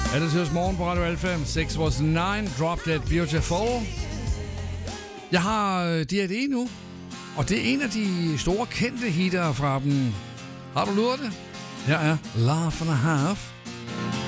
Er det til morgen på Radio Alfa? 6 was 9, Drop Dead Beautiful. Jeg har D&E nu, og det er en af de store kendte hitter fra dem. Har du luret det? Her er Laugh and a Half.